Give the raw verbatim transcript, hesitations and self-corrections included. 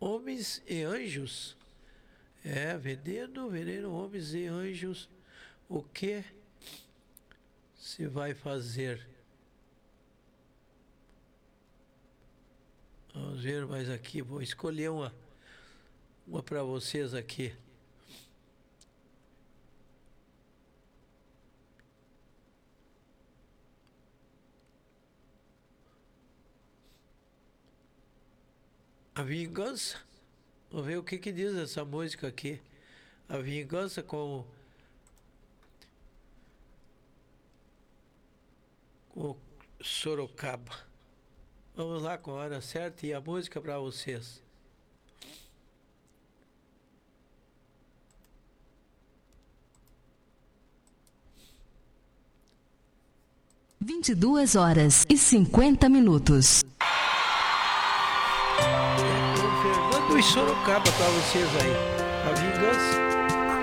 Homens e Anjos. É, vendendo, vendendo homens e anjos. O que se vai fazer? Vamos ver mais aqui. Vou escolher uma, uma para vocês aqui. A Vingança. Vamos ver o que que diz essa música aqui. A Vingança com, com Sorocaba. Vamos lá com a hora certa e a música para vocês. vinte e duas horas e cinquenta minutos. O Fernando e Sorocaba para vocês aí. A Vingança.